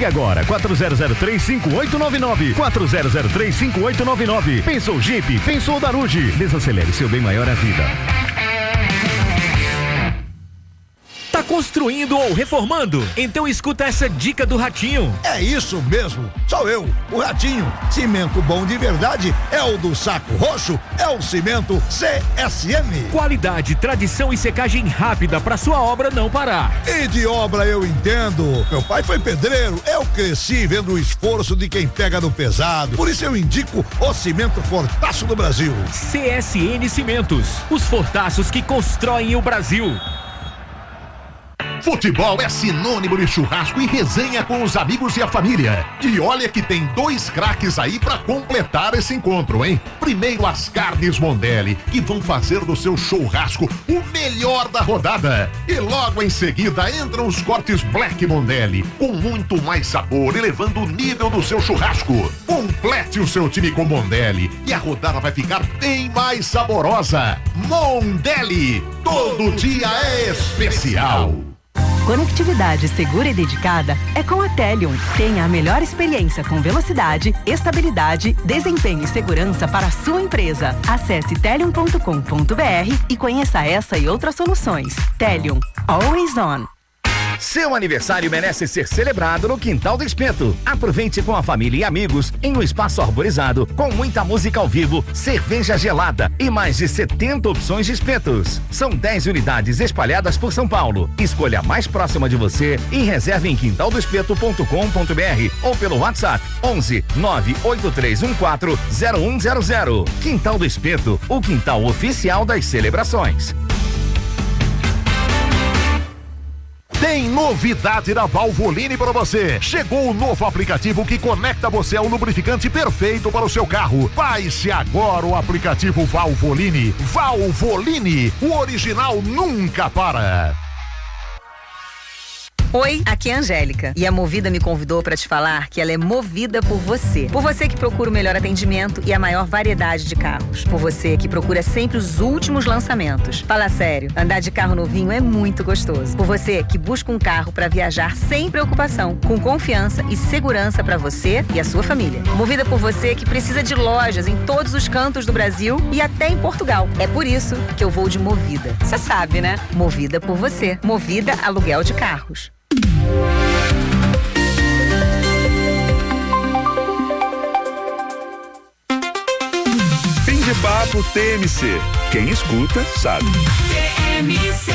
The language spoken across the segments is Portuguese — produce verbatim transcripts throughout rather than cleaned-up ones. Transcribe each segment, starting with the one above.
Ligue agora, quatro zero zero três, cinco oito nove nove, quatro zero zero três, cinco oito nove nove. Pensou Jeep, pensou Darude. Desacelere seu bem maior à vida. Tá construindo ou reformando? Então escuta essa dica do Ratinho. É isso mesmo, sou eu, o Ratinho. Cimento bom de verdade é o do Saco Roxo, é o Cimento C S M. Qualidade, tradição e secagem rápida para sua obra não parar. E de obra eu entendo. Meu pai foi pedreiro, eu cresci vendo o esforço de quem pega no pesado. Por isso eu indico o Cimento Fortaço do Brasil. C S N Cimentos, os fortaços que constroem o Brasil. Futebol é sinônimo de churrasco e resenha com os amigos e a família. E olha que tem dois craques aí pra completar esse encontro, hein? Primeiro as carnes Mondelli, que vão fazer do seu churrasco o melhor da rodada. E logo em seguida entram os cortes Black Mondelli, com muito mais sabor, elevando o nível do seu churrasco. Complete o seu time com Mondelli e a rodada vai ficar bem mais saborosa. Mondelli, todo dia é especial. Conectividade segura e dedicada é com a Telium. Tenha a melhor experiência com velocidade, estabilidade, desempenho e segurança para a sua empresa. Acesse telium ponto com ponto br e conheça essa e outras soluções. Telium, always on. Seu aniversário merece ser celebrado no Quintal do Espeto. Aproveite com a família e amigos em um espaço arborizado, com muita música ao vivo, cerveja gelada e mais de setenta opções de espetos. São dez unidades espalhadas por São Paulo. Escolha a mais próxima de você e reserve em quintal do espeto ponto com ponto br ou pelo WhatsApp onze nove oito três um quatro zero um zero zero. Quintal do Espeto, o quintal oficial das celebrações. Tem novidade da Valvoline para você. Chegou o novo aplicativo que conecta você ao lubrificante perfeito para o seu carro. Baixe agora o aplicativo Valvoline. Valvoline, o original nunca para. Oi, aqui é a Angélica e a Movida me convidou para te falar que ela é movida por você. Por você que procura o melhor atendimento e a maior variedade de carros. Por você que procura sempre os últimos lançamentos. Fala sério, andar de carro novinho é muito gostoso. Por você que busca um carro para viajar sem preocupação, com confiança e segurança para você e a sua família. Movida por você que precisa de lojas em todos os cantos do Brasil e até em Portugal. É por isso que eu vou de Movida. Você sabe, né? Movida por você. Movida Aluguel de Carros. Fim de papo T M C. Quem escuta sabe. T M C.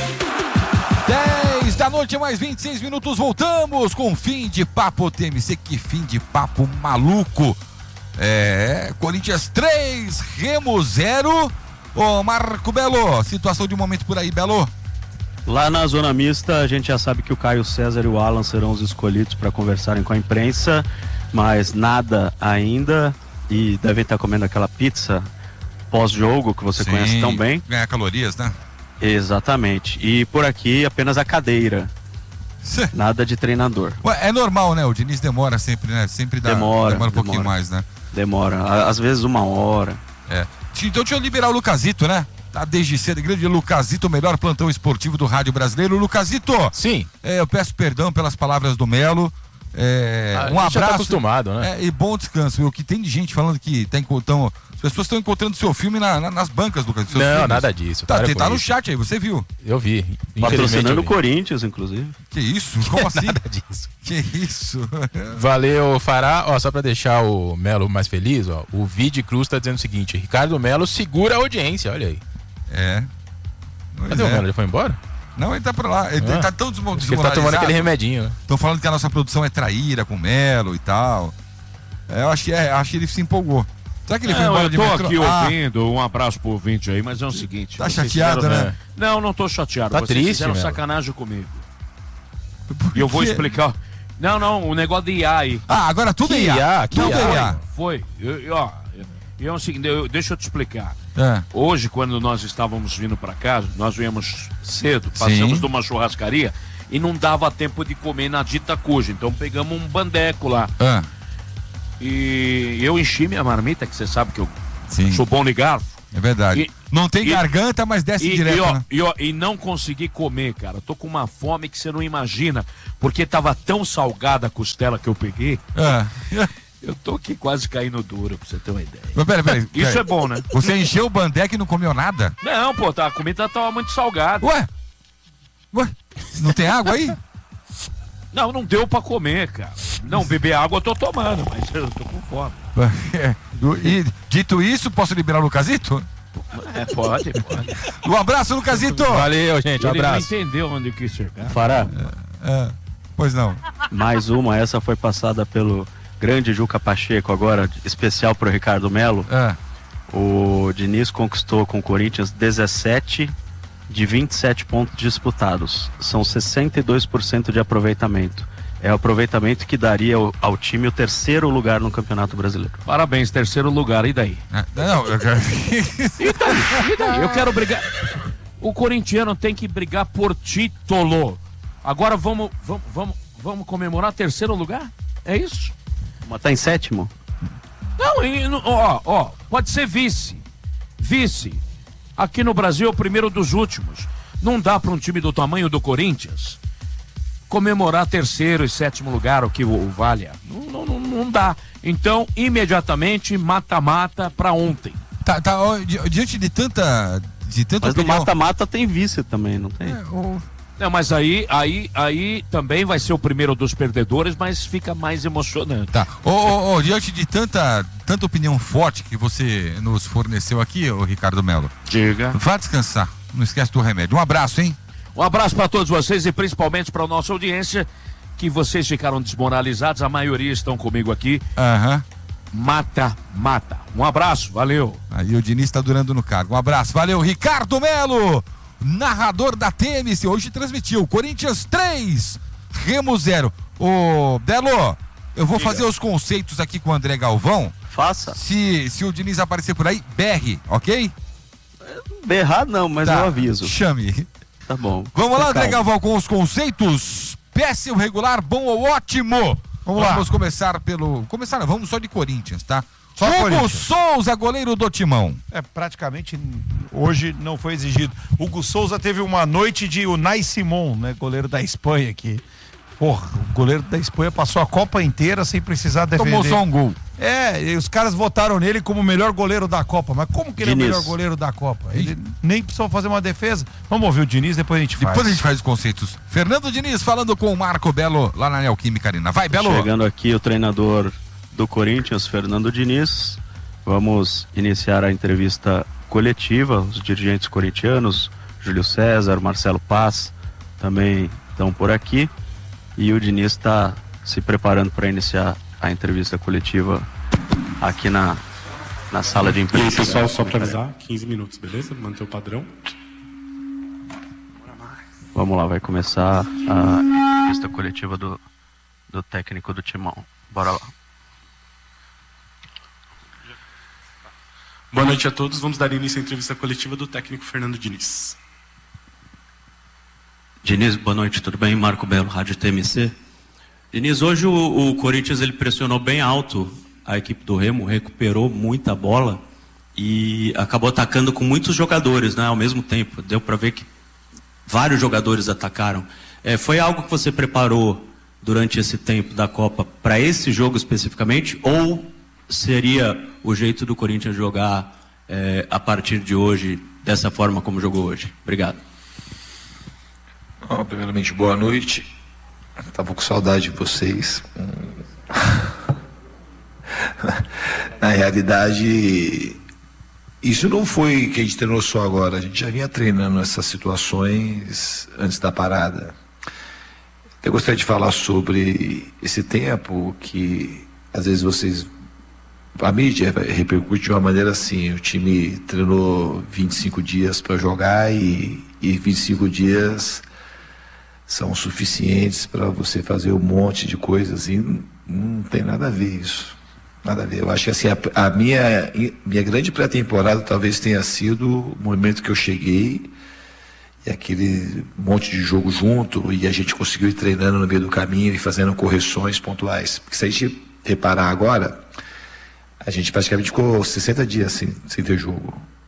dez da noite, mais vinte e seis minutos. Voltamos com Fim de Papo T M C. Que fim de papo maluco. É, Corinthians três, Remo zero. Ô Marco Belo, situação de momento por aí, Belo. Lá na zona mista, a gente já sabe que o Caio César e o Alan serão os escolhidos para conversarem com a imprensa, mas nada ainda, e devem estar comendo aquela pizza pós-jogo que você Sim, conhece tão bem. Ganhar calorias, né? Exatamente. E por aqui apenas a cadeira. Cê. Nada de treinador. Ué, é normal, né? O Diniz demora sempre, né? Sempre dá, demora, demora um demora. pouquinho mais, né? Demora, às vezes uma hora. É. Então deixa eu liberar o Lucasito, né? Tá desde cedo, grande Lucasito, o melhor plantão esportivo do rádio brasileiro. Lucasito! Sim. É, eu peço perdão pelas palavras do Melo. É, ah, um abraço. Já tá acostumado, né? É, e bom descanso. O que tem de gente falando que tá encontrando. As pessoas estão encontrando seu filme na, na, nas bancas, Lucas. Não, filmes. nada disso. Tá, tá no chat aí, você viu? Eu vi. Patrocinando o Corinthians, inclusive. Que isso? Como assim? Nada disso. Que isso? Valeu, Fará. Ó, só pra deixar o Melo mais feliz, ó, o Vide Cruz tá dizendo o seguinte: Ricardo Melo segura a audiência, olha aí. É. Cadê é. o Melo? Ele foi embora? Não, ele tá pra lá. Ele, ah. ele tá tão desmoralizado. Ele tá tomando aquele remedinho. Estão falando que a nossa produção é traíra com o Melo e tal. É, eu acho que, é, acho que ele se empolgou. Será que ele não, foi embora eu de tô metrô? aqui ah. ouvindo, um abraço pro ouvinte aí, mas é o seguinte. Tá chateado, fizeram, né? Não, não tô chateado. Tá vocês triste, fizeram Melo. sacanagem comigo. E eu vou explicar. Não, não, o negócio de I A aí. Ah, agora tudo é I A. I A, tudo é I A. Foi. Eu, eu, ó, eu, é o seguinte, eu, deixa eu te explicar. É. Hoje, quando nós estávamos vindo para casa, nós viemos cedo, passamos Sim. de uma churrascaria e não dava tempo de comer na dita cuja. Então pegamos um bandeco lá. É. E eu enchi minha marmita, que você sabe que eu Sim. sou bom de garfo. É verdade. E Não tem e, garganta, mas desce e, direto, e, ó, né? e, ó, e não consegui comer, cara. Tô com uma fome que você não imagina. Porque tava tão salgada a costela que eu peguei. É. Eu tô aqui quase caindo duro, pra você ter uma ideia. Mas peraí, peraí. Isso pera. é bom, né? Você encheu o bandeca e não comeu nada? Não, pô, tá, a comida tava muito salgada. Ué? Ué? Não tem água aí? Não, não deu pra comer, cara. Não, beber água eu tô tomando, mas eu tô com fome. E, dito isso, posso liberar o Lucasito? É, pode, pode. Um abraço, Lucasito! Valeu, gente, um Ele abraço. não entendeu onde quis chegar. Fará. É, é, pois não. Mais uma, essa foi passada pelo grande Juca Pacheco agora, especial pro Ricardo Melo. É. O Diniz conquistou com o Corinthians dezessete de vinte e sete pontos disputados. São sessenta e dois por cento de aproveitamento. É o aproveitamento que daria ao, ao time o terceiro lugar no Campeonato Brasileiro. Parabéns, terceiro lugar, e daí? É, não, eu quero... E daí? E daí? Eu quero brigar. O corintiano tem que brigar por título. Agora vamos, vamos, vamos, vamos comemorar terceiro lugar? É isso? Mas tá em sétimo? Não, e, ó, ó, pode ser vice. Vice. Aqui no Brasil é o primeiro dos últimos. Não dá para um time do tamanho do Corinthians comemorar terceiro e sétimo lugar, o que o valha. Não, não, não dá. Então, imediatamente, mata-mata para ontem. Tá, tá, ó, di- diante de tanta... De tanta Mas no opinião... mata-mata tem vice também, não tem? É, o... Não, mas aí, aí, aí também vai ser o primeiro dos perdedores, mas fica mais emocionante. Tá. Ô, ô, ô, diante de tanta, tanta opinião forte que você nos forneceu aqui, ô Ricardo Melo. Diga. Vá descansar. Não esquece do remédio. Um abraço, hein? Um abraço para todos vocês e principalmente para a nossa audiência, que vocês ficaram desmoralizados, a maioria estão comigo aqui. Aham. Mata, mata. Um abraço, valeu. Aí o Diniz tá durando no cargo. Um abraço, valeu. Ricardo Melo, narrador da T M C, hoje transmitiu Corinthians três, Remo zero. Ô, Belo, eu vou Diga. fazer os conceitos aqui com o André Galvão. Faça. Se, se o Diniz aparecer por aí, berre, ok? Berrar não, mas Tá, eu aviso. Chame. Tá bom. Vamos lá, André Calma. Galvão, com os conceitos. Péssimo, regular, bom ou ótimo? Vamos lá. Vamos começar pelo... Começar, não, vamos só de Corinthians, tá? Só Hugo Corinthians. Souza, goleiro do Timão. É, praticamente hoje não foi exigido. Hugo Souza teve uma noite de Unai Simon, né? Goleiro da Espanha aqui. Porra, o goleiro da Espanha passou a Copa inteira sem precisar defender. Tomou só um gol. É, e os caras votaram nele como o melhor goleiro da Copa. Mas como que ele Diniz. é o melhor goleiro da Copa? Ele nem precisou fazer uma defesa. Vamos ouvir o Diniz, depois a gente faz. Depois a gente faz os conceitos. Fernando Diniz falando com o Marco Belo lá na Neoquímica Arena. Vai, Belo. Chegando aqui o treinador do Corinthians, Fernando Diniz. Vamos iniciar a entrevista coletiva. Os dirigentes corintianos, Júlio César, Marcelo Paz, também estão por aqui. E o Diniz está se preparando para iniciar a entrevista coletiva aqui na, na sala de E aí, imprensa. pessoal, só para avisar, quinze minutos, beleza? Manter o padrão. Vamos lá, vai começar a entrevista coletiva do, do técnico do Timão. Bora lá. Boa noite a todos. Vamos dar início à entrevista coletiva do técnico Fernando Diniz. Diniz, boa noite, tudo bem? Marco Belo, Rádio T M C. Diniz, hoje o, o Corinthians ele pressionou bem alto a equipe do Remo, recuperou muita bola e acabou atacando com muitos jogadores, né, ao mesmo tempo. Deu para ver que vários jogadores atacaram. É, foi algo que você preparou durante esse tempo da Copa para esse jogo especificamente, ou seria o jeito do Corinthians jogar é, a partir de hoje, dessa forma como jogou hoje? Obrigado. Oh, primeiramente, boa noite. Tava com saudade de vocês. Na realidade, isso não foi que a gente treinou só agora. A gente já vinha treinando essas situações antes da parada. Eu gostaria de falar sobre esse tempo que, às vezes, vocês... A mídia repercute de uma maneira assim: o time treinou vinte e cinco dias para jogar e, e vinte e cinco dias são suficientes para você fazer um monte de coisas, e não, não tem nada a ver isso, nada a ver. Eu acho que assim, a, a minha, minha grande pré-temporada talvez tenha sido o momento que eu cheguei e aquele monte de jogo junto, e a gente conseguiu ir treinando no meio do caminho e fazendo correções pontuais. Porque se a gente reparar agora, a gente praticamente ficou sessenta dias sem, sem ter jogo.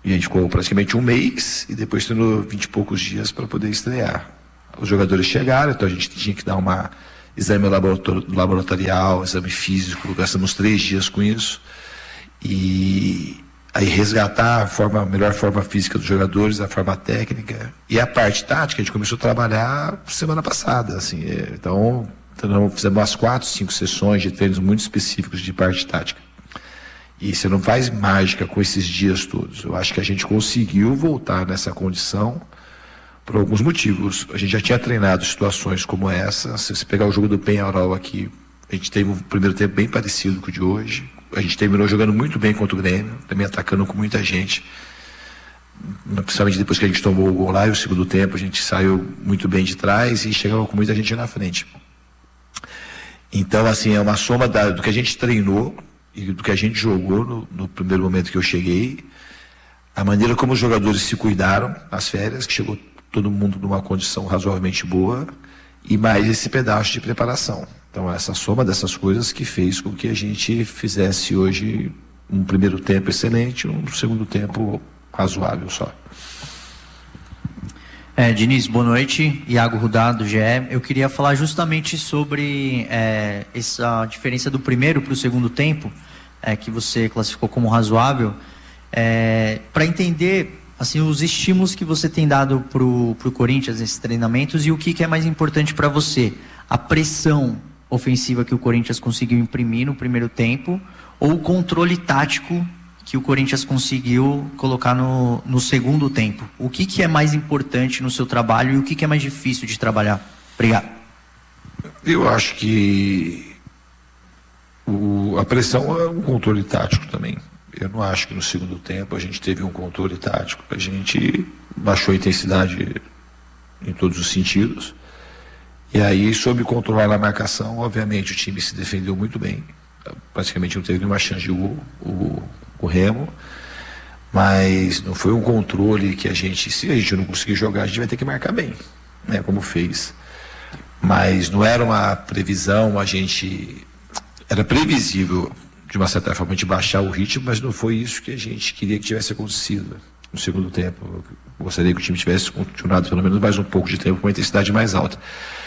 E a gente ficou praticamente um mês e depois tendo vinte e poucos dias para poder estrear. Os jogadores chegaram, então a gente tinha que dar uma exame laboratorial, exame físico, gastamos três dias com isso. E aí resgatar a, forma, a melhor forma física dos jogadores, a forma técnica. E a parte tática a gente começou a trabalhar semana passada. Assim, é, então, então fizemos umas quatro, cinco sessões de treinos muito específicos de parte tática. E você não faz mágica com esses dias todos. Eu acho que a gente conseguiu voltar nessa condição por alguns motivos. A gente já tinha treinado situações como essa. Se você pegar o jogo do Penharol aqui, a gente teve um primeiro tempo bem parecido com o de hoje. A gente terminou jogando muito bem contra o Grêmio, também atacando com muita gente. Principalmente depois que a gente tomou o gol lá, e o segundo tempo a gente saiu muito bem de trás e chegava com muita gente na frente. Então, assim, é uma soma da, do que a gente treinou e do que a gente jogou no, no primeiro momento que eu cheguei, a maneira como os jogadores se cuidaram nas férias, que chegou todo mundo numa condição razoavelmente boa, e mais esse pedaço de preparação. Então, essa soma dessas coisas que fez com que a gente fizesse hoje um primeiro tempo excelente, um segundo tempo razoável só. É, Diniz, boa noite. Iago Rudá, do G E. Eu queria falar justamente sobre é, essa diferença do primeiro para o segundo tempo, é, que você classificou como razoável, é, para entender assim, os estímulos que você tem dado para o Corinthians nesses treinamentos e o que, que é mais importante para você. A pressão ofensiva que o Corinthians conseguiu imprimir no primeiro tempo ou o controle tático que o Corinthians conseguiu colocar no, no segundo tempo. O que, que é mais importante no seu trabalho e o que, que é mais difícil de trabalhar? Obrigado. Eu acho que o, a pressão é um controle tático também. Eu não acho que no segundo tempo a gente teve um controle tático. A gente baixou a intensidade em todos os sentidos. E aí, soube controlar a marcação, obviamente o time se defendeu muito bem. Praticamente não teve nenhuma chance de gol, o, o Remo. Mas não foi um controle que a gente, se a gente não conseguir jogar, a gente vai ter que marcar bem, né, como fez. Mas não era uma previsão, a gente... Era previsível, de uma certa forma, de baixar o ritmo, mas não foi isso que a gente queria que tivesse acontecido no segundo tempo. Eu gostaria que o time tivesse continuado pelo menos mais um pouco de tempo com uma intensidade mais alta.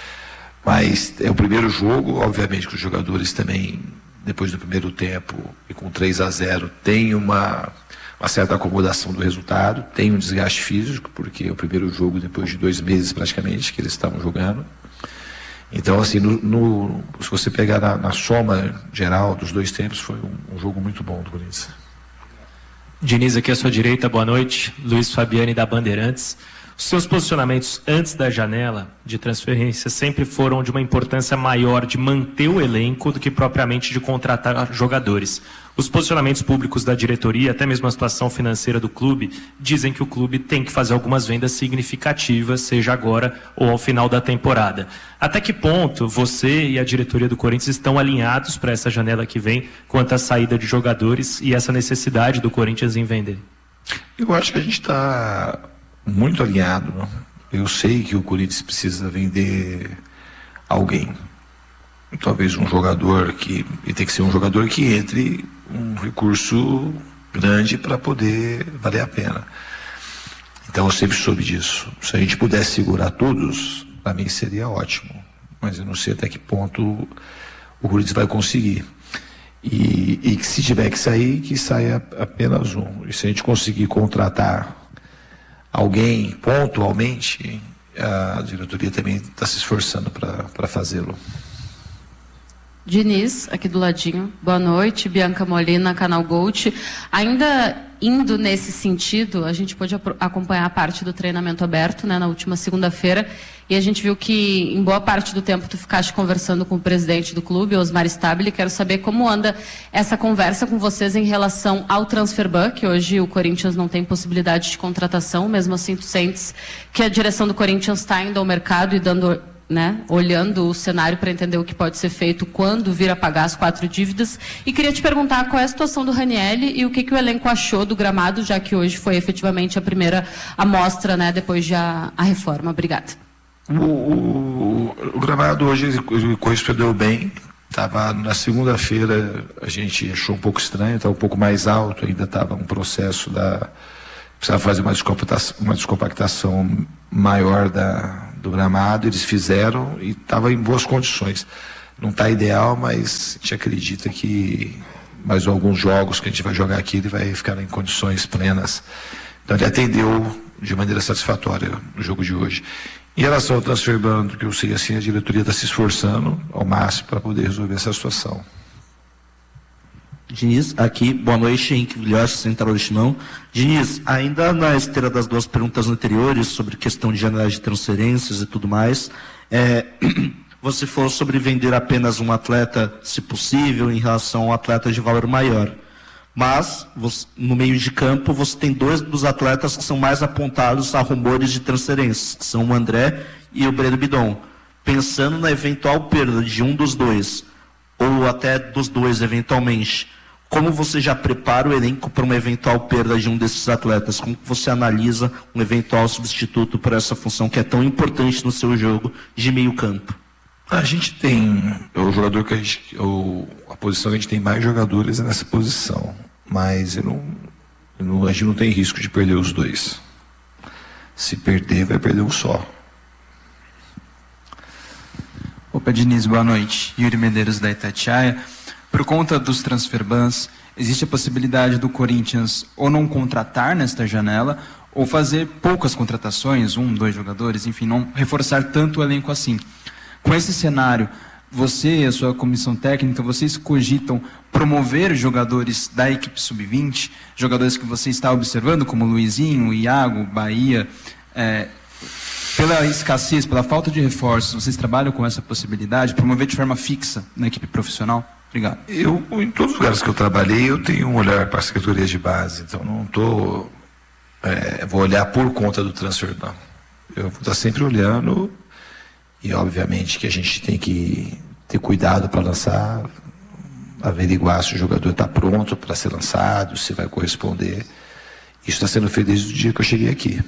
Mas é o primeiro jogo, obviamente que os jogadores também, depois do primeiro tempo e com três a zero, tem uma, uma certa acomodação do resultado, tem um desgaste físico, porque é o primeiro jogo depois de dois meses praticamente que eles estavam jogando. Então, assim, no, no, se você pegar na, na soma geral dos dois tempos, foi um, um jogo muito bom do Corinthians. Diniz, aqui à sua direita, boa noite. Luiz Fabiani, da Bandeirantes. Os seus posicionamentos antes da janela de transferência sempre foram de uma importância maior de manter o elenco do que propriamente de contratar jogadores. Os posicionamentos públicos da diretoria, até mesmo a situação financeira do clube, dizem que o clube tem que fazer algumas vendas significativas, seja agora ou ao final da temporada. Até que ponto você e a diretoria do Corinthians estão alinhados para essa janela que vem quanto à saída de jogadores e essa necessidade do Corinthians em vender? Eu acho que a gente está muito alinhado, não? Eu sei que o Corinthians precisa vender alguém, talvez um jogador que e tem que ser um jogador que entre um recurso grande para poder valer a pena. Então eu sempre soube disso. Se a gente pudesse segurar todos, para mim seria ótimo, mas eu não sei até que ponto o Corinthians vai conseguir. E, e que se tiver que sair, que saia apenas um. E se a gente conseguir contratar alguém pontualmente, a diretoria também está se esforçando para fazê-lo. Diniz, aqui do ladinho. Boa noite, Bianca Molina, Canal Gold. Ainda indo nesse sentido, a gente pôde acompanhar a parte do treinamento aberto, né, na última segunda-feira, e a gente viu que em boa parte do tempo tu ficaste conversando com o presidente do clube, Osmar Stabile. Quero saber como anda essa conversa com vocês em relação ao transfer ban, que hoje o Corinthians não tem possibilidade de contratação, mesmo assim tu sentes que a direção do Corinthians está indo ao mercado e dando, né, olhando o cenário para entender o que pode ser feito quando vir a pagar as quatro dívidas. E queria te perguntar qual é a situação do Raniel e o que, que o elenco achou do gramado, já que hoje foi efetivamente a primeira amostra, né, depois de a, a reforma. Obrigada. O, o, o gramado hoje correspondeu bem. Tava na segunda-feira, a gente achou um pouco estranho, estava um pouco mais alto, ainda estava um processo da, precisava fazer uma descompactação, uma descompactação maior da, do gramado, eles fizeram e estava em boas condições. Não está ideal, mas a gente acredita que mais alguns jogos que a gente vai jogar aqui, ele vai ficar em condições plenas. Então ele atendeu de maneira satisfatória no jogo de hoje. Em relação ao transfer ban, que eu sei assim, a diretoria está se esforçando ao máximo para poder resolver essa situação. Diniz, aqui, boa noite, Henrique Vilhoche, Central do Timão. Diniz, ainda na esteira das duas perguntas anteriores sobre questão de janelas de transferências e tudo mais, é, você falou sobre vender apenas um atleta, se possível, em relação a um atleta de valor maior. Mas, você, no meio de campo, você tem dois dos atletas que são mais apontados a rumores de transferências, que são o André e o Breno Bidon. Pensando na eventual perda de um dos dois, ou até dos dois eventualmente, como você já prepara o elenco para uma eventual perda de um desses atletas? Como você analisa um eventual substituto para essa função que é tão importante no seu jogo de meio campo? A gente tem, o jogador que a gente, o, a posição que a gente tem mais jogadores é nessa posição, mas eu não, eu não, a gente não tem risco de perder os dois. Se perder, vai perder um só. Opa, Diniz, boa noite. Yuri Medeiros da Itatiaia. Por conta dos transfer bans, existe a possibilidade do Corinthians ou não contratar nesta janela, ou fazer poucas contratações, um, dois jogadores, enfim, não reforçar tanto o elenco assim. Com esse cenário, você e a sua comissão técnica, vocês cogitam promover jogadores da equipe sub vinte, jogadores que você está observando, como Luizinho, Iago, Bahia, é, pela escassez, pela falta de reforços, vocês trabalham com essa possibilidade, promover de forma fixa na equipe profissional? Obrigado. Eu, em todos os lugares que eu trabalhei, eu tenho um olhar para as categorias de base, então não estou, é, vou olhar por conta do transfer, não. Eu vou estar sempre olhando e, obviamente, que a gente tem que ter cuidado para lançar, averiguar se o jogador está pronto para ser lançado, se vai corresponder. Isso está sendo feito desde o dia que eu cheguei aqui.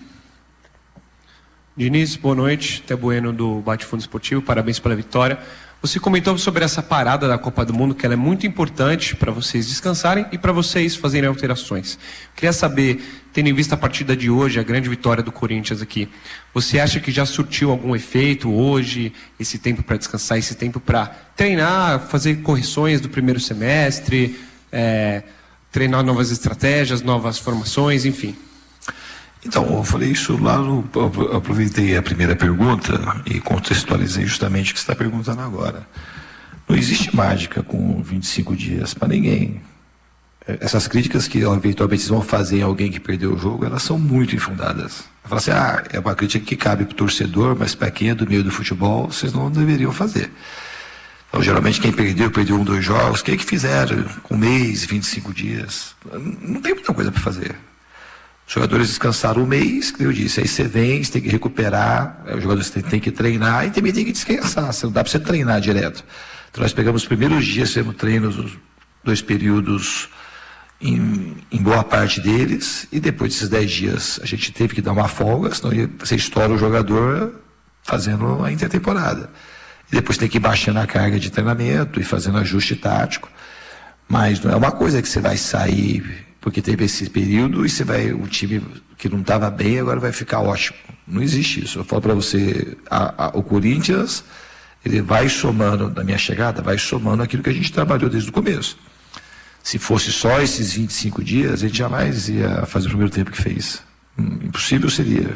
Diniz, boa noite. Té Bueno do Bate Fundo Esportivo, parabéns pela vitória. Você comentou sobre essa parada da Copa do Mundo, que ela é muito importante para vocês descansarem e para vocês fazerem alterações. Queria saber, tendo em vista a partida de hoje, a grande vitória do Corinthians aqui, você acha que já surtiu algum efeito hoje, esse tempo para descansar, esse tempo para treinar, fazer correções do primeiro semestre, é, treinar novas estratégias, novas formações, enfim? Então, eu falei isso lá, no, eu aproveitei a primeira pergunta e contextualizei justamente o que você está perguntando agora. Não existe mágica com vinte e cinco dias para ninguém. Essas críticas que eventualmente vão fazer em alguém que perdeu o jogo, elas são muito infundadas. Fala assim, ah, é uma crítica que cabe para o torcedor, mas para quem é do meio do futebol, vocês não deveriam fazer. Então, geralmente, quem perdeu, perdeu um, dois jogos, quem é que fizeram? Um mês, vinte e cinco dias. Não tem muita coisa para fazer. Os jogadores descansaram um mês, que eu disse, aí você vem, você tem que recuperar, os jogadores têm, têm que treinar e também tem que descansar, você não dá para você treinar direto. Então nós pegamos os primeiros dias, fizemos treinos, os dois períodos, em, em boa parte deles, e depois desses dez dias a gente teve que dar uma folga, senão você estoura o jogador fazendo a intertemporada. E depois tem que ir baixando a carga de treinamento e fazendo ajuste tático, mas não é uma coisa que você vai sair porque teve esse período e você vai, o time que não estava bem agora vai ficar ótimo. Não existe isso. Eu falo para você, a, a, o Corinthians, ele vai somando, na minha chegada, vai somando aquilo que a gente trabalhou desde o começo. Se fosse só esses vinte e cinco dias, a gente jamais ia fazer o primeiro tempo que fez. Impossível seria.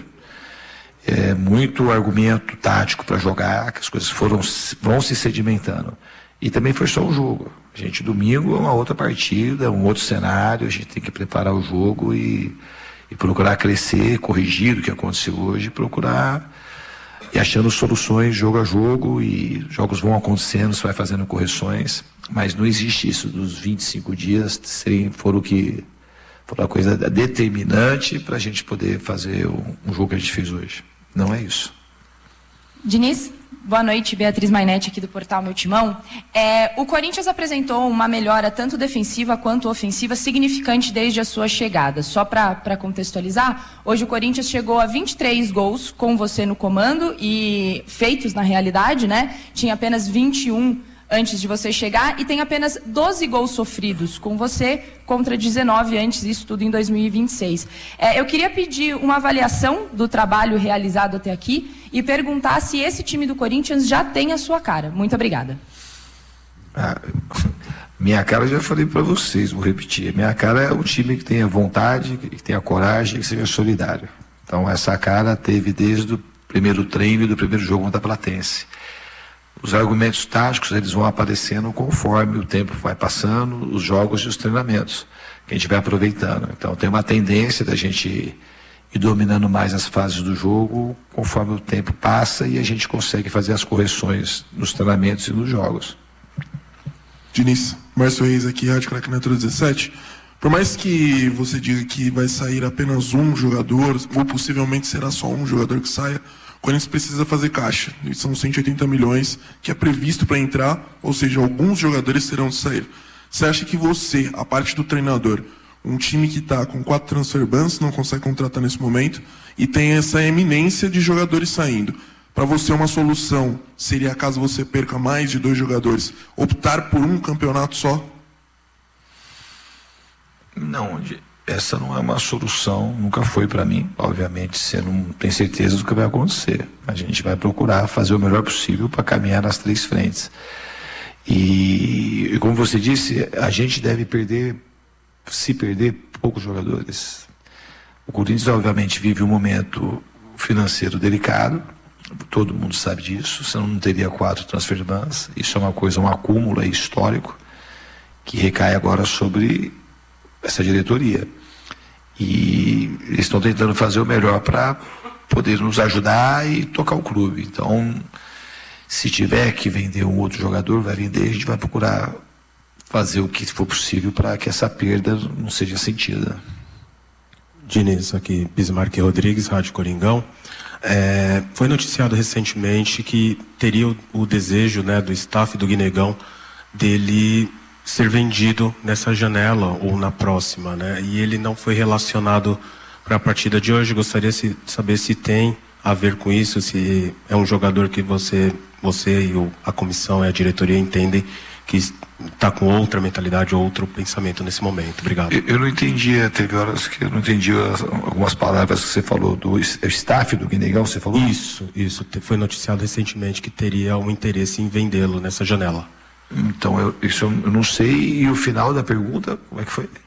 É muito argumento tático para jogar, que as coisas foram, vão se sedimentando. E também foi só um jogo. A gente, domingo é uma outra partida, um outro cenário, a gente tem que preparar o jogo e, e procurar crescer, corrigir o que aconteceu hoje, procurar e achando soluções jogo a jogo, e jogos vão acontecendo, você vai fazendo correções, mas não existe isso dos vinte e cinco dias serem, foram o que foram a coisa determinante para a gente poder fazer um, um jogo que a gente fez hoje. Não é isso. Diniz, boa noite, Beatriz Mainetti aqui do Portal Meu Timão. É, o Corinthians apresentou uma melhora tanto defensiva quanto ofensiva significante desde a sua chegada. Só para contextualizar, hoje o Corinthians chegou a vinte e três gols com você no comando e feitos na realidade, né? Tinha apenas vinte e um antes de você chegar e tem apenas doze gols sofridos com você contra dezenove antes, isso tudo em dois mil e vinte e seis. É, eu queria pedir uma avaliação do trabalho realizado até aqui e perguntar se esse time do Corinthians já tem a sua cara. Muito obrigada. Ah, minha cara eu já falei para vocês, vou repetir. Minha cara é um time que tenha vontade, que tenha coragem, que seja solidário. Então essa cara teve desde o primeiro treino e do primeiro jogo contra a Platense. Os argumentos táticos eles vão aparecendo conforme o tempo vai passando, os jogos e os treinamentos que a gente vai aproveitando. Então tem uma tendência da gente ir dominando mais as fases do jogo conforme o tempo passa e a gente consegue fazer as correções nos treinamentos e nos jogos. Diniz, Márcio Reis aqui, Rádio Craque Neto dezessete. Por mais que você diga que vai sair apenas um jogador, ou possivelmente será só um jogador que saia, o Corinthians precisa fazer caixa. E são cento e oitenta milhões que é previsto para entrar, ou seja, alguns jogadores terão de sair. Você acha que você, a parte do treinador, um time que está com quatro transfer bans, não consegue contratar nesse momento, e tem essa eminência de jogadores saindo. Para você, uma solução seria, caso você perca mais de dois jogadores, optar por um campeonato só? Não, essa não é uma solução, nunca foi para mim. Obviamente, você não tem certeza do que vai acontecer. A gente vai procurar fazer o melhor possível para caminhar nas três frentes. E, e como você disse, a gente deve perder, se perder, poucos jogadores. O Corinthians, obviamente, vive um momento financeiro delicado. Todo mundo sabe disso, senão não teria quatro transfer bans. Isso é uma coisa, um acúmulo aí histórico que recai agora sobre essa diretoria. E eles estão tentando fazer o melhor para poder nos ajudar e tocar o clube. Então, se tiver que vender um outro jogador, vai vender, a gente vai procurar fazer o que for possível para que essa perda não seja sentida. Diniz, aqui Bismarck Rodrigues, Rádio Coringão. É, foi noticiado recentemente que teria o, o desejo, né, do staff do Guinegão dele ser vendido nessa janela ou na próxima, né? E ele não foi relacionado para a partida de hoje. Gostaria de saber se tem a ver com isso, se é um jogador que você, você e o, a comissão e a diretoria entendem que está com outra mentalidade, outro pensamento nesse momento. Obrigado. Eu, eu não entendi, teve horas que eu não entendi as, algumas palavras que você falou do staff do Guinegão, você falou? Isso, isso. Foi noticiado recentemente que teria um interesse em vendê-lo nessa janela. Então, eu, isso eu não sei. E o final da pergunta, como é que foi?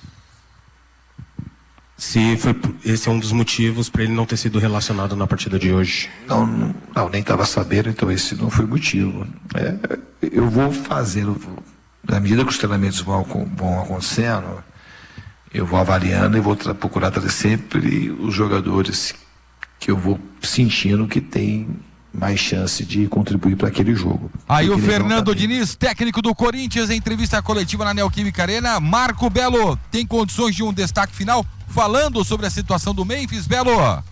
Se foi, esse é um dos motivos para ele não ter sido relacionado na partida de hoje. Não, não, não nem estava sabendo, então esse não foi o motivo. É, eu vou fazer, eu vou, na medida que os treinamentos vão, vão acontecendo, eu vou avaliando e vou tra- procurar trazer sempre os jogadores que eu vou sentindo que tem mais chance de contribuir para aquele jogo. Aí o Fernando Diniz, técnico do Corinthians, em entrevista coletiva na Neoquímica Arena. Marco Belo, tem condições de um destaque final falando sobre a situação do Memphis, Belo?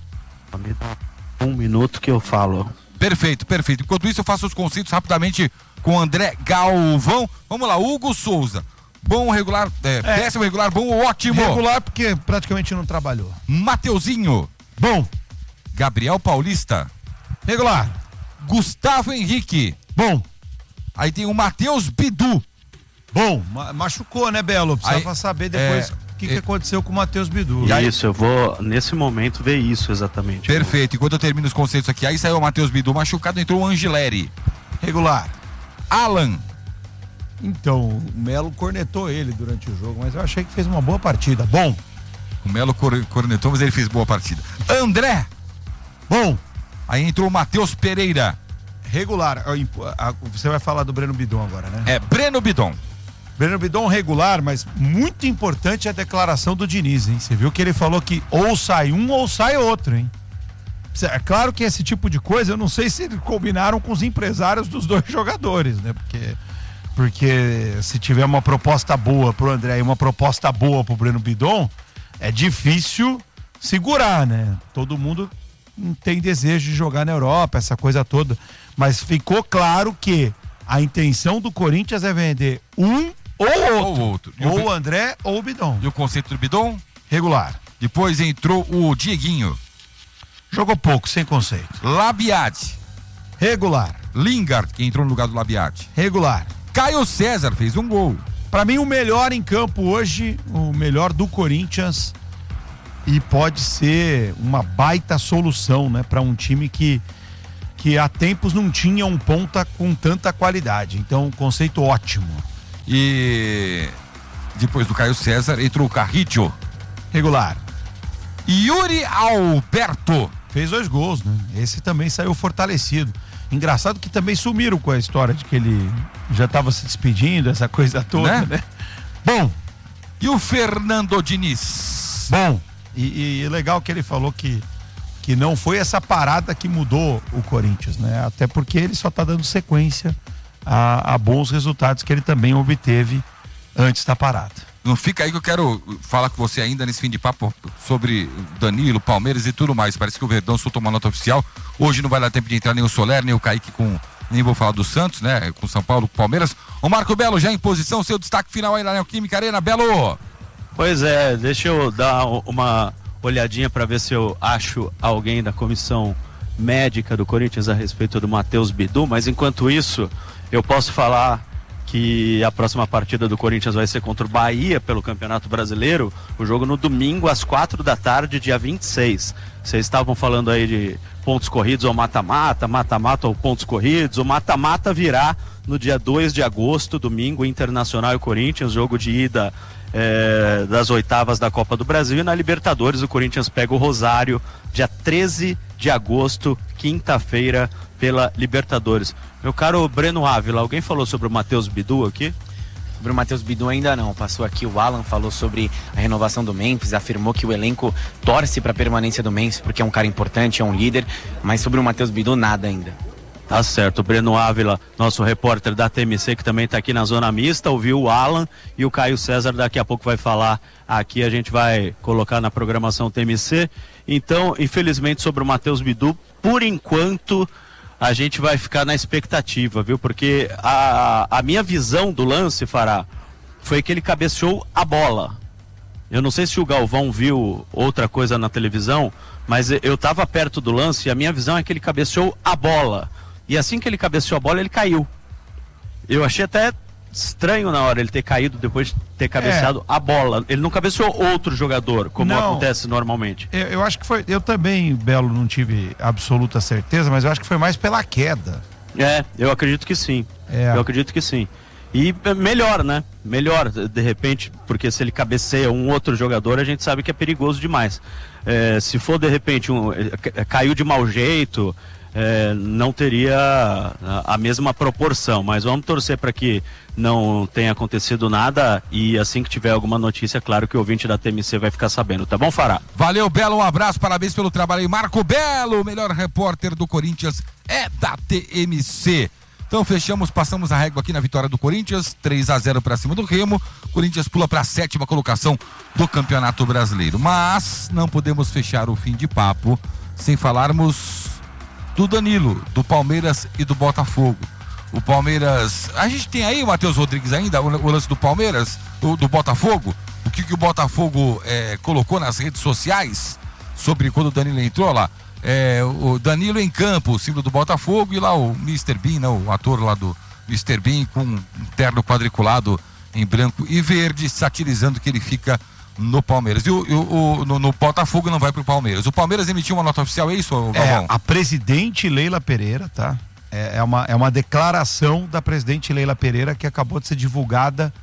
Um minuto que eu falo. Perfeito, perfeito. Enquanto isso eu faço os conceitos rapidamente com o André Galvão. Vamos lá, Hugo Souza. Bom, regular, é, é. péssimo, regular, bom ou ótimo? Regular porque praticamente não trabalhou. Mateuzinho. Bom. Gabriel Paulista. Regular. Gustavo Henrique. Bom. Aí tem o Matheus Bidu. Bom, ma- machucou, né, Belo? Precisava Aí, saber depois o é, que, que é, aconteceu com o Matheus Bidu. Isso, eu vou, nesse momento, ver isso exatamente. Perfeito, enquanto eu termino os conceitos aqui. Aí saiu o Matheus Bidu machucado, entrou o Angileri. Regular. Alan. Então, o Melo cornetou ele durante o jogo, mas eu achei que fez uma boa partida. Bom. O Melo cor- cornetou, mas ele fez boa partida. André. Bom. Aí entrou o Matheus Pereira. Regular. Você vai falar do Breno Bidon agora, né? É, Breno Bidon. Breno Bidon regular, mas muito importante a declaração do Diniz, hein? Você viu que ele falou que ou sai um ou sai outro, hein? É claro que esse tipo de coisa, eu não sei se eles combinaram com os empresários dos dois jogadores, né? Porque, porque se tiver uma proposta boa pro André e uma proposta boa pro Breno Bidon, é difícil segurar, né? Todo mundo tem desejo de jogar na Europa, essa coisa toda, mas ficou claro que a intenção do Corinthians é vender um ou outro, ou, outro. ou o André ou o Bidon. E o conceito do Bidon? Regular. Depois entrou o Dieguinho. Jogou pouco, sem conceito. Labiade. Regular. Lingard, que entrou no lugar do Labiati. Regular. Caio César fez um gol. Pra mim, o melhor em campo hoje, o melhor do Corinthians, e pode ser uma baita solução, né, para um time que, que há tempos não tinha um ponta com tanta qualidade. Então, um conceito ótimo. E depois do Caio César, entrou o Carrillo. Regular. Yuri Alberto. Fez dois gols, né? Esse também saiu fortalecido. Engraçado que também sumiram com a história de que ele já estava se despedindo, essa coisa toda, né? né? Bom, e o Fernando Diniz? Bom, e, e legal que ele falou que, que não foi essa parada que mudou o Corinthians, né? Até porque ele só está dando sequência a, a bons resultados que ele também obteve antes da parada. Não fica aí que eu quero falar com você ainda nesse fim de papo sobre Danilo, Palmeiras e tudo mais. Parece que o Verdão soltou uma nota oficial. Hoje não vai dar tempo de entrar nem o Soler, nem o Kaique com... Nem vou falar do Santos, né? Com São Paulo, com Palmeiras. O Marco Belo já em posição, seu destaque final aí na Neoquímica Arena. Belo! Pois é, deixa eu dar uma olhadinha para ver se eu acho alguém da comissão médica do Corinthians a respeito do Matheus Bidu, mas enquanto isso, eu posso falar que a próxima partida do Corinthians vai ser contra o Bahia pelo Campeonato Brasileiro, o jogo no domingo às quatro da tarde, dia vinte e seis. Vocês estavam falando aí de pontos corridos ou mata-mata, mata-mata ou pontos corridos. O mata-mata virá no dia dois de agosto, domingo, Internacional e Corinthians, jogo de ida é, das oitavas da Copa do Brasil. E na Libertadores o Corinthians pega o Rosário, dia treze de agosto, quinta-feira, pela Libertadores. Meu caro Breno Ávila, alguém falou sobre o Matheus Bidu aqui? Sobre o Matheus Bidu ainda não. Passou aqui o Alan, falou sobre a renovação do Memphis, afirmou que o elenco torce para a permanência do Memphis porque é um cara importante, é um líder, mas sobre o Matheus Bidu nada ainda. Tá certo, o Breno Ávila, nosso repórter da T M C, que também está aqui na Zona Mista, ouviu o Alan e o Caio César daqui a pouco vai falar aqui, a gente vai colocar na programação T M C. Então, infelizmente, sobre o Matheus Bidu, por enquanto, a gente vai ficar na expectativa, viu? Porque a, a minha visão do lance, Fará, foi que ele cabeceou a bola. Eu não sei se o Galvão viu outra coisa na televisão, mas eu estava perto do lance e a minha visão é que ele cabeceou a bola. E assim que ele cabeceou a bola, ele caiu. Eu achei até estranho na hora ele ter caído depois de ter cabeceado é. a bola. Ele não cabeceou outro jogador, como não. acontece normalmente. Eu, eu acho que foi. Eu também, Belo, não tive absoluta certeza, mas eu acho que foi mais pela queda. É, eu acredito que sim. É. Eu acredito que sim. E melhor, né? Melhor, de repente, porque se ele cabeceia um outro jogador, a gente sabe que é perigoso demais. É, se for, de repente, um, caiu de mau jeito, é, não teria a, a mesma proporção. Mas vamos torcer para que não tenha acontecido nada e assim que tiver alguma notícia, claro que o ouvinte da T M C vai ficar sabendo. Tá bom, Fará? Valeu, Belo, um abraço, parabéns pelo trabalho aí. Marco Belo, o melhor repórter do Corinthians é da T M C. Então fechamos, passamos a régua aqui na vitória do Corinthians, três a zero para cima do Remo. Corinthians pula para a sétima colocação do Campeonato Brasileiro. Mas não podemos fechar o fim de papo sem falarmos do Danilo, do Palmeiras e do Botafogo. O Palmeiras, a gente tem aí o Matheus Rodrigues ainda, o, o lance do Palmeiras, do, do Botafogo, o que, que o Botafogo é, colocou nas redes sociais sobre quando o Danilo entrou lá. É, o Danilo em campo, o símbolo do Botafogo, e lá o mister Bean, né, o ator lá do mister Bean, com um terno quadriculado em branco e verde, satirizando que ele fica no Palmeiras. E o, o, o no, no Botafogo não vai pro Palmeiras. O Palmeiras emitiu uma nota oficial, é isso, Galvão? É, a presidente Leila Pereira, tá? É, é, uma, é uma declaração da presidente Leila Pereira que acabou de ser divulgada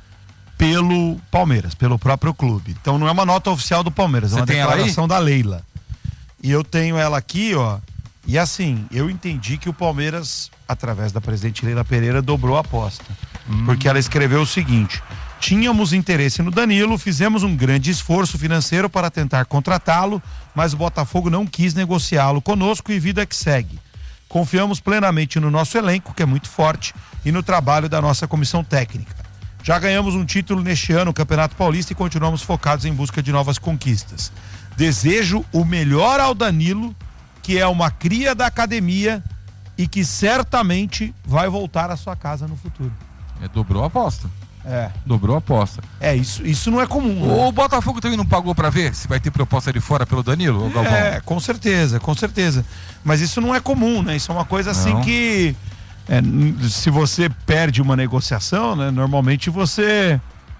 pelo Palmeiras, pelo próprio clube. Então não é uma nota oficial do Palmeiras, é Você uma tem declaração da Leila. E eu tenho ela aqui, ó. E assim, eu entendi que o Palmeiras, através da presidente Leila Pereira, dobrou a aposta. Hum. Porque ela escreveu o seguinte: tínhamos interesse no Danilo, fizemos um grande esforço financeiro para tentar contratá-lo, mas o Botafogo não quis negociá-lo conosco e vida que segue. Confiamos plenamente no nosso elenco, que é muito forte, e no trabalho da nossa comissão técnica. Já ganhamos um título neste ano, o Campeonato Paulista, e continuamos focados em busca de novas conquistas. Desejo o melhor ao Danilo, que é uma cria da academia e que certamente vai voltar à sua casa no futuro. É, dobrou a aposta. É. Dobrou a aposta. É, isso, isso não é comum. O né? Botafogo também não pagou pra ver se vai ter proposta de fora pelo Danilo, Galvão? É, com certeza, com certeza. Mas isso não é comum, né? Isso é uma coisa assim não. que É, se você perde uma negociação, né, normalmente você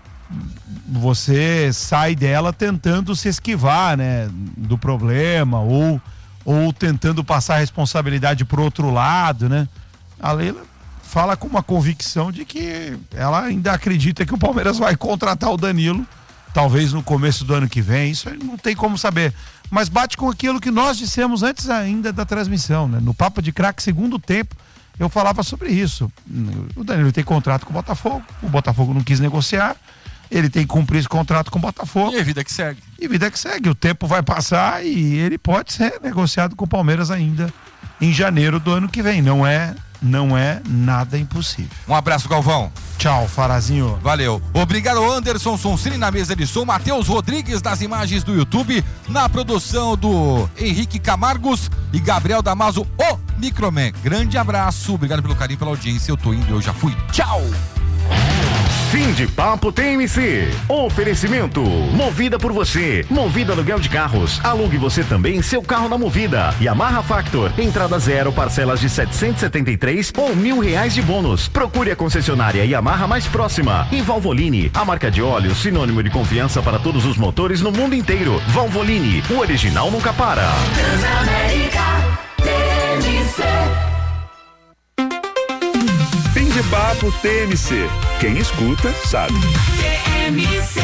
você sai dela tentando se esquivar, né, do problema ou, ou tentando passar a responsabilidade pro outro lado, né? A Leila fala com uma convicção de que ela ainda acredita que o Palmeiras vai contratar o Danilo, talvez no começo do ano que vem, isso não tem como saber, mas bate com aquilo que nós dissemos antes ainda da transmissão, né? No Papo de Craque, segundo tempo, eu falava sobre isso. O Danilo tem contrato com o Botafogo, o Botafogo não quis negociar, ele tem que cumprir esse contrato com o Botafogo. E a vida que segue. E vida que segue, o tempo vai passar e ele pode ser negociado com o Palmeiras ainda em janeiro do ano que vem, não é, não é nada impossível. Um abraço, Galvão. Tchau, Farazinho. Valeu. Obrigado, Anderson Sonsini na mesa de som, Matheus Rodrigues nas imagens do YouTube, na produção do Henrique Camargos e Gabriel Damaso, o Microman. Grande abraço, obrigado pelo carinho, pela audiência. Eu tô indo, eu já fui. Tchau. Fim de Papo T M C. Oferecimento Movida por você. Movida aluguel de carros. Alugue você também seu carro na Movida. Yamaha Factor. Entrada zero, parcelas de setecentos e setenta e três ou mil reais de bônus. Procure a concessionária Yamaha mais próxima. E Valvoline, a marca de óleo sinônimo de confiança para todos os motores no mundo inteiro. Valvoline, o original nunca para. Transamérica T M C. Fim de Papo T M C. Quem escuta, sabe. T M C.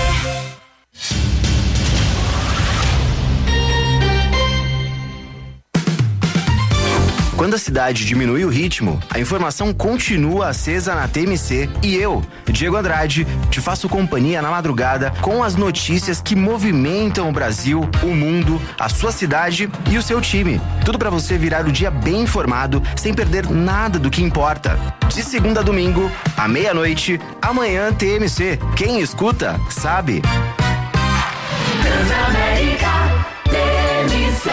Quando a cidade diminui o ritmo, a informação continua acesa na T M C e eu, Diego Andrade, te faço companhia na madrugada com as notícias que movimentam o Brasil, o mundo, a sua cidade e o seu time. Tudo para você virar o dia bem informado, sem perder nada do que importa. De segunda a domingo, à meia-noite, amanhã T M C. Quem escuta, sabe. Transamérica T M C.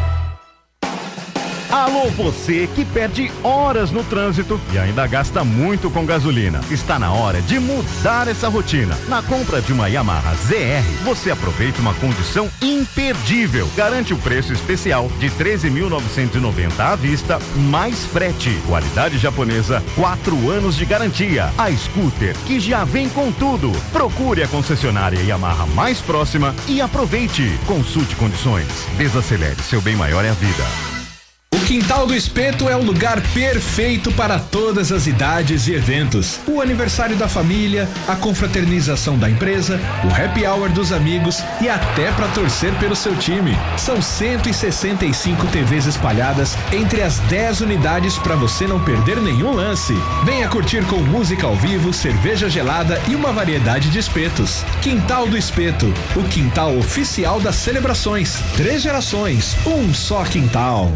Alô, você que perde horas no trânsito e ainda gasta muito com gasolina. Está na hora de mudar essa rotina. Na compra de uma Yamaha Z R, você aproveita uma condição imperdível. Garante o preço especial de treze mil novecentos e noventa à vista, mais frete. Qualidade japonesa, quatro anos de garantia. A scooter que já vem com tudo. Procure a concessionária Yamaha mais próxima e aproveite. Consulte condições. Desacelere, seu bem maior é a vida. O Quintal do Espeto é o lugar perfeito para todas as idades e eventos. O aniversário da família, a confraternização da empresa, o happy hour dos amigos e até para torcer pelo seu time. São cento e sessenta e cinco T Vs espalhadas entre as dez unidades para você não perder nenhum lance. Venha curtir com música ao vivo, cerveja gelada e uma variedade de espetos. Quintal do Espeto, o quintal oficial das celebrações. Três gerações, um só quintal.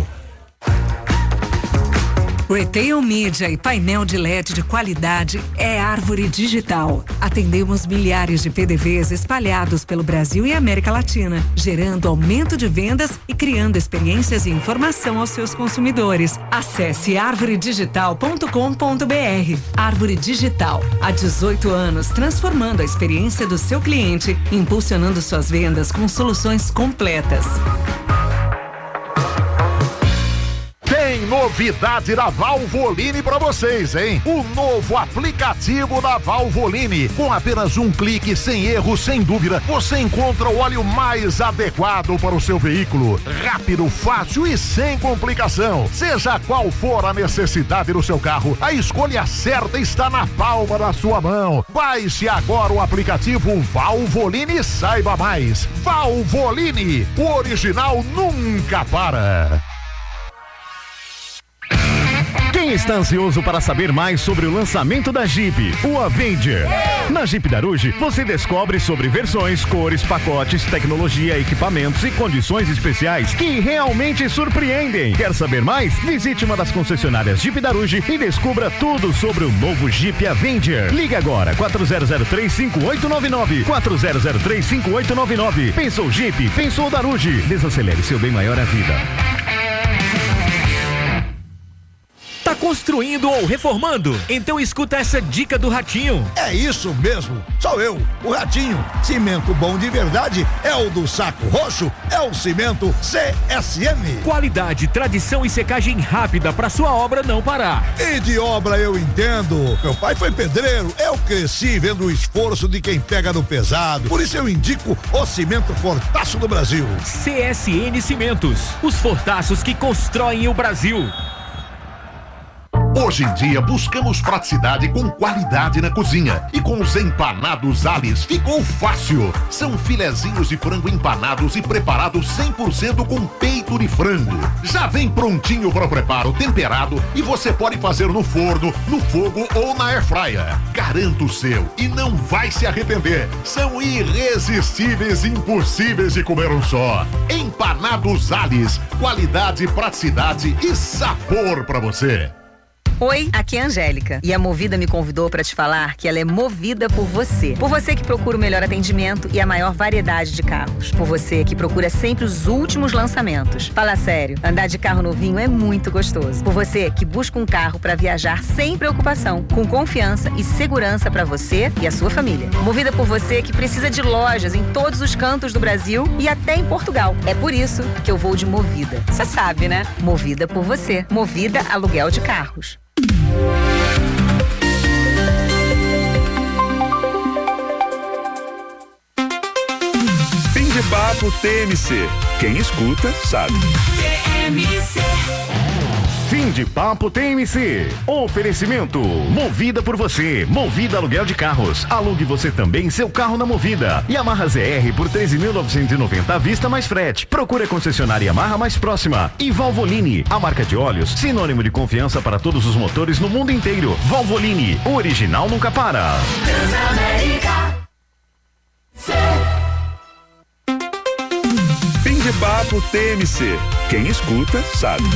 Retail Media e painel de L E D de qualidade é Árvore Digital. Atendemos milhares de P D Vs espalhados pelo Brasil e América Latina, gerando aumento de vendas e criando experiências e informação aos seus consumidores. Acesse árvore digital ponto com ponto br. Árvore Digital, há dezoito anos, transformando a experiência do seu cliente, impulsionando suas vendas com soluções completas. Tem novidade da Valvoline para vocês, hein? O novo aplicativo da Valvoline. Com apenas um clique, sem erro, sem dúvida, você encontra o óleo mais adequado para o seu veículo. Rápido, fácil e sem complicação. Seja qual for a necessidade do seu carro, a escolha certa está na palma da sua mão. Baixe agora o aplicativo Valvoline e saiba mais. Valvoline, o original nunca para. Quem está ansioso para saber mais sobre o lançamento da Jeep, o Avenger? Na Jeep Daruge, você descobre sobre versões, cores, pacotes, tecnologia, equipamentos e condições especiais que realmente surpreendem. Quer saber mais? Visite uma das concessionárias Jeep Daruge e descubra tudo sobre o novo Jeep Avenger. Ligue agora, quatro zero zero três, cinco oito nove nove, quatro zero zero três, cinco oito nove nove. Pensou Jeep, pensou Daruge. Desacelere, seu bem maior é a vida. Tá construindo ou reformando? Então escuta essa dica do Ratinho. É isso mesmo, sou eu, o Ratinho. Cimento bom de verdade é o do Saco Roxo, é o cimento C S M. Qualidade, tradição e secagem rápida para sua obra não parar. E de obra eu entendo. Meu pai foi pedreiro, eu cresci vendo o esforço de quem pega no pesado. Por isso eu indico o cimento Fortaço do Brasil. C S N Cimentos, os fortaços que constroem o Brasil. Hoje em dia buscamos praticidade com qualidade na cozinha. E com os empanados Alice ficou fácil. São filezinhos de frango empanados e preparados cem por cento com peito de frango. Já vem prontinho para o preparo, temperado, e você pode fazer no forno, no fogo ou na airfryer. Garanta o seu e não vai se arrepender. São irresistíveis e impossíveis de comer um só. Empanados Alice, qualidade, praticidade e sabor para você. Oi, aqui é a Angélica e a Movida me convidou para te falar que ela é movida por você. Por você que procura o melhor atendimento e a maior variedade de carros. Por você que procura sempre os últimos lançamentos. Fala sério, andar de carro novinho é muito gostoso. Por você que busca um carro para viajar sem preocupação, com confiança e segurança para você e a sua família. Movida por você que precisa de lojas em todos os cantos do Brasil e até em Portugal. É por isso que eu vou de Movida. Você sabe, né? Movida por você. Movida Aluguel de Carros. Fim de papo T M C. Quem escuta sabe. T M C. Fim de papo T M C. Oferecimento Movida por você. Movida Aluguel de Carros. Alugue você também seu carro na Movida. Yamaha Z R por treze mil novecentos e noventa à vista mais frete. Procure a concessionária Yamaha mais próxima. E Valvoline, a marca de óleos sinônimo de confiança para todos os motores no mundo inteiro. Valvoline, o original nunca para. Transamérica. Fim de papo T M C. Quem escuta sabe.